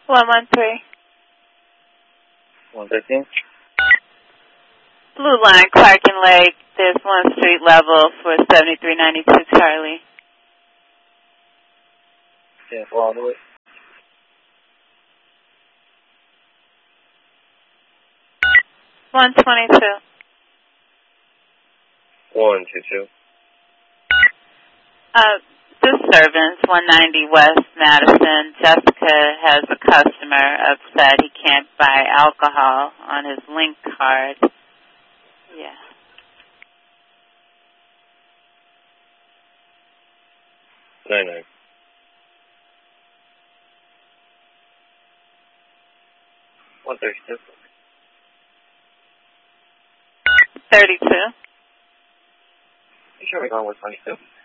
113. 113. Blue Line, Clark and Lake. There's one street level for 7392 Charlie. Yeah, all the way. 122. 122. This servant's 190 West Madison. Jessica has a customer upset he can't buy alcohol on his link card. Yeah. Nine. 132. 32. You sure we're going with 22?